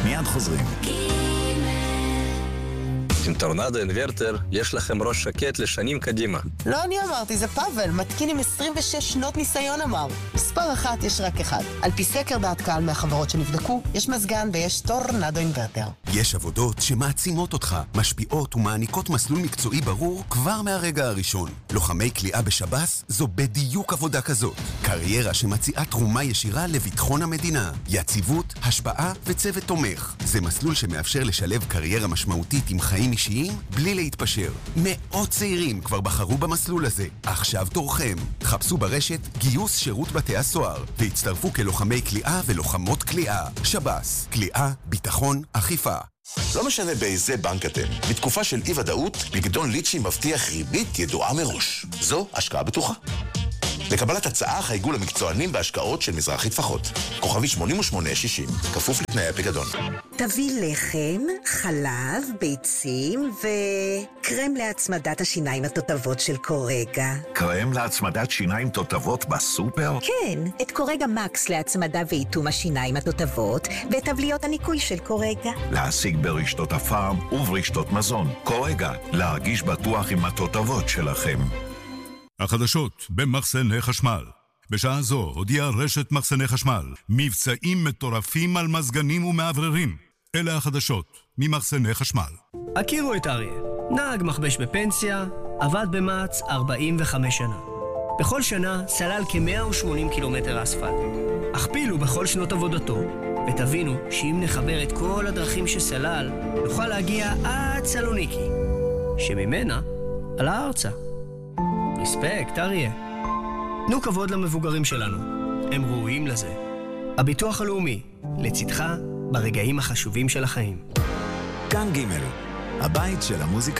מיד חוזרים. עם טורנדו אינברטר יש לכם ראש שקט לשנים קדימה. לא אני אמרתי, זה פאבל, מתקין עם 26 שנות ניסיון אמר. מספר אחת יש רק אחד. על פי סקר דעת קהל מהחברות שנבדקו, יש מזגן ויש טורנדו אינברטר. יש עבודות שמעצימות אותך, משפיעות ומעניקות מסלול מקצועי ברור כבר מהרגע הראשון. לוחמי כליאה בשב"ס זו בדיוק עבודה כזאת. קריירה שמציעה תרומה ישירה לביטחון המדינה. יציבות, השפעה וצוות תומך. זה מסלול שמאפשר לשלב קריירה משמעותית עם חיים אישיים בלי להתפשר. מאות צעירים כבר בחרו במסלול הזה. עכשיו תורכם. חפשו ברשת גיוס שירות בתי הסוהר והצטרפו כלוחמי כליאה ולוחמות כליאה. שב"ס, כליאה, ביטחון, אכיפה. לא משנה באיזה בנק אתם, בתקופה של אי-ודאות, פיקדון ליצ'י מבטיח ריבית ידועה מראש. זו השקעה בטוחה. לקבלת הצעה חייגו למקצוענים בהשקעות של מזרחי טפחות. כוכבי 8860, כפוף לתנאי הפיקדון. תביא לחם, חלב, ביצים וקרם להצמדת השיניים התותבות של קורגה. קרם להצמדת שיניים תותבות בסופר? כן, את קורגה מקס להצמדה ואיתום השיניים התותבות ואת תבליות הניקוי של קורגה. להשיג ברשתות הפארם וברשתות מזון. קורגה, להרגיש בטוח עם התותבות שלכם. החדשות במחסני חשמל. בשעה זו הודיעה רשת מחסני חשמל מבצעים מטורפים על מזגנים ומעבררים. אלה החדשות ממחסני חשמל. הכירו את אריה, נהג מכבש בפנסיה, עבד במעץ 45 שנה. בכל שנה סלל כ-180 קילומטר אספלט. הכפילו בכל שנות עבודתו, ותבינו שאם נחבר את כל הדרכים שסלל, נוכל להגיע עד סלוניקי, שממנה עלה ארצה. רספקט, אריה. תנו כבוד למבוגרים שלנו. הם ראויים לזה. הביטוח הלאומי, לצדך ברגעים החשובים של החיים. כאן ג' הבית של המוזיקה